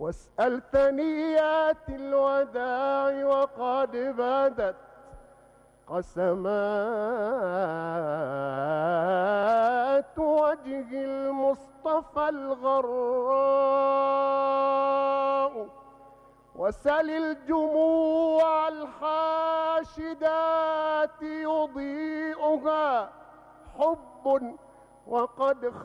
واسأل ثنيات الوداع وقد بدت قسمات وجه المصطفى الغراء. وسل الجموع الحاشدات يضيئها حب وقد